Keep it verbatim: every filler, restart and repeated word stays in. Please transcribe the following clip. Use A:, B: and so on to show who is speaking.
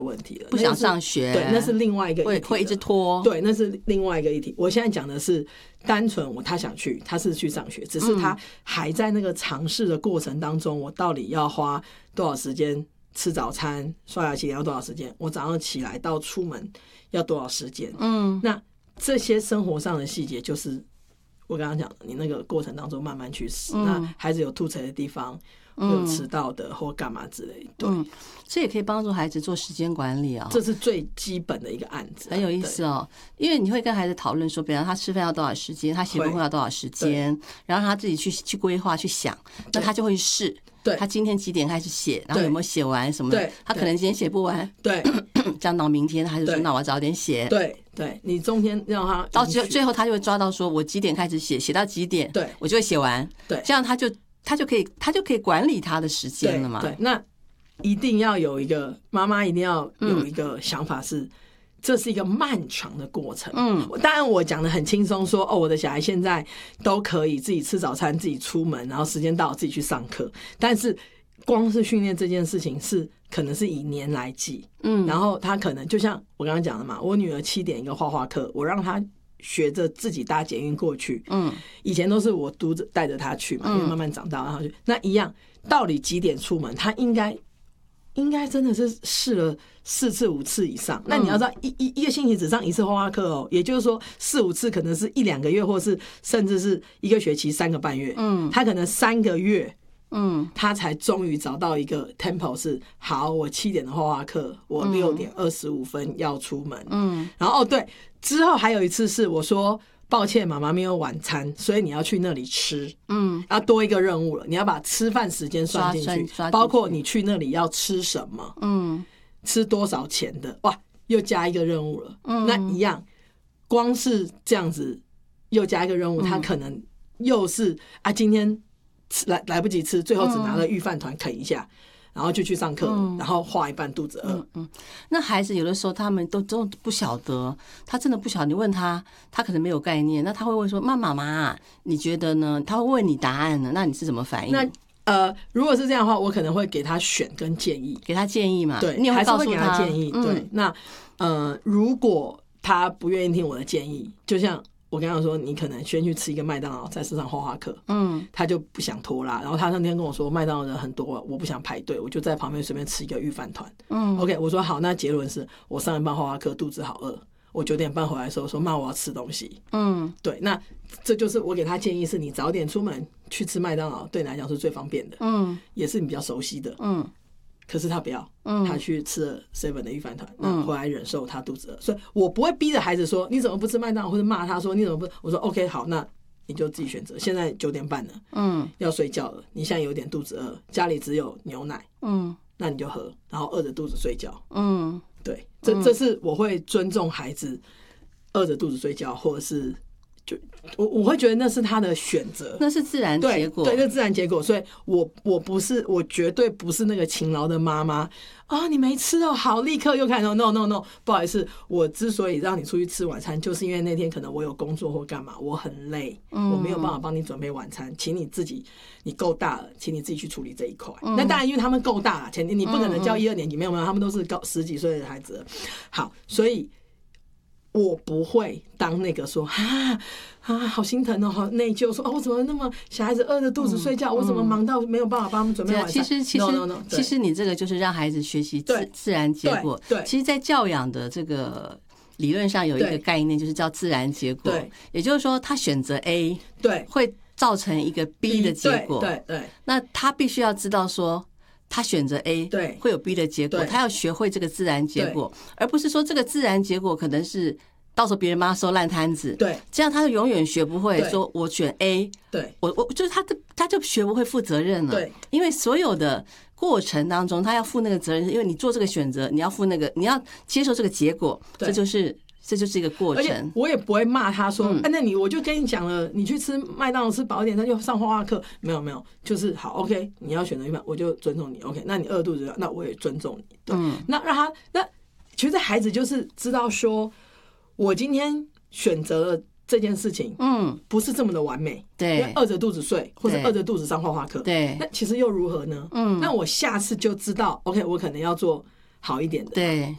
A: 问题了，
B: 不想上学，
A: 对，那是另外一个议题，
B: 会会一直拖，
A: 对，那是另外一个议题。我现在讲的是单纯我他想去，他是去上学，只是他还在那个尝试的过程当中，我到底要花多少时间吃早餐、刷牙洗脸要多少时间？我早上起来到出门要多少时间？嗯，那这些生活上的细节，就是我刚刚讲的，你那个过程当中慢慢去试。嗯、那孩子有吐槽的地方。会有迟到的或干嘛之类的，对、嗯，
B: 这也可以帮助孩子做时间管理啊、哦，
A: 这是最基本的一个案子、啊，
B: 很有意思哦。因为你会跟孩子讨论说，比方他吃饭要多少时间，他写功课要多少时间，然后他自己去去规划去想，那他就会试。对，他今天几点开始写，然后有没有写完什么的？他可能今天写不完，对，这样到明天他就说，那我要早点写。
A: 对，对你中间让他
B: 到最最后他就会抓到说，我几点开始写，写到几点，对我就会写完。对，这样他就。他就可以，他就可以管理他的时间了嘛。
A: 对，对那一定要有一个妈妈，一定要有一个想法是，嗯、这是一个漫长的过程。嗯，当然我讲的很轻松，说哦，我的小孩现在都可以自己吃早餐，自己出门，然后时间到自己去上课。但是光是训练这件事情是可能是以年来计。嗯，然后他可能就像我刚刚讲的嘛，我女儿七点一个画画课，我让她学着自己搭捷运过去，嗯，以前都是我督着带着他去嘛，因为慢慢长大，然后去那一样，到底几点出门，他应该应该真的是试了四次五次以上。那你要知道，一一一个星期只上一次画画课哦，也就是说四五次可能是一两个月，或是甚至是一个学期三个半月，嗯，他可能三个月。嗯，他才终于找到一个 tempo 是好，我七点的画画课，我六点二十五分要出门。嗯，然后哦对，之后还有一次是我说抱歉，妈妈没有晚餐，所以你要去那里吃。嗯，要多一个任务了，你要把吃饭时间算进去，包括你去那里要吃什么，嗯，吃多少钱的，哇，又加一个任务了。嗯，那一样，光是这样子又加一个任务，他可能又是啊，今天。来来不及吃，最后只拿了御饭团啃一下，嗯、然后就去上课，嗯、然后画一半肚子饿。嗯嗯，
B: 那孩子有的时候他们都都不晓得，他真的不晓得。你问他，他可能没有概念，那他会问说：“妈妈妈，你觉得呢？”他会问你答案呢，那你是怎么反应？
A: 那呃，如果是这样的话，我可能会给他选跟建议，
B: 给他建议嘛。
A: 对，
B: 你也会告诉他
A: 还是会给他建议。嗯、对，那呃，如果他不愿意听我的建议，就像。我跟他说，你可能先去吃一个麦当劳，在市场画画课，嗯，他就不想拖拉。然后他那天跟我说，麦当劳人很多，我不想排队，我就在旁边随便吃一个御饭团，嗯 ，OK， 我说好，那结论是我上一半画画课肚子好饿，我九点半回来的时候说妈我要吃东西，嗯，对，那这就是我给他建议，是你早点出门去吃麦当劳，对你来讲是最方便的，嗯，也是你比较熟悉的，嗯。可是他不要，嗯、他去吃了 seven 的御饭团，那回来忍受他肚子饿，所以我不会逼着孩子说你怎么不吃麦当劳，或者骂他说你怎么不？我说 OK 好，那你就自己选择。现在九点半了，嗯，要睡觉了，你现在有点肚子饿，家里只有牛奶，嗯，那你就喝，然后饿着肚子睡觉，嗯，对，这这是我会尊重孩子饿着肚子睡觉，或者是。就我我会觉得那是他的选择，
B: 那是自然结果，
A: 对，对，那自然结果。所以我我不是，我绝对不是那个勤劳的妈妈啊！你没吃哦，好，立刻又开始 no no no， 不好意思，我之所以让你出去吃晚餐，就是因为那天可能我有工作或干嘛，我很累，嗯、我没有办法帮你准备晚餐，请你自己，你够大了，请你自己去处理这一块。嗯、那当然，因为他们够大了，前提你不可能教一二年级，没有没有，他们都是高十几岁的孩子了。好，所以。我不会当那个说啊啊好心疼哦，好内疚，说哦我怎么那么小孩子饿着肚子睡觉，嗯、我怎么忙到没有办法帮他们准备晚餐？
B: 其实其实 no, no, no, 其实你这个就是让孩子学习自自然结果。对，对其实，在教养的这个理论上有一个概念，就是叫自然结果。对，也就是说，他选择 A， 对，会造成一个 B 的结果。
A: 对 对, 对，
B: 那他必须要知道说。他选择 A， 对，会有 B 的结果。他要学会这个自然结果，而不是说这个自然结果可能是到时候别人帮他收烂摊子。对，这样他就永远学不会说我选 A， 对，我我就是他的他就学不会负责任了。对，因为所有的过程当中，他要负那个责任，因为你做这个选择，你要负那个，你要接受这个结果，这就是。这就是一个过程，而且
A: 我也不会骂他说，哎、嗯啊，那你我就跟你讲了，你去吃麦当劳吃饱一点，他就上画画课，没有没有，就是好 ，OK， 你要选择一半，我就尊重你 ，OK， 那你饿肚子，那我也尊重你，对，嗯、那让他，那其实孩子就是知道说，我今天选择了这件事情，嗯，不是这么的完美，对，因为饿着肚子睡，或者饿着肚子上画画课，对，那其实又如何呢？嗯，那我下次就知道 ，OK， 我可能要做好一点的，对。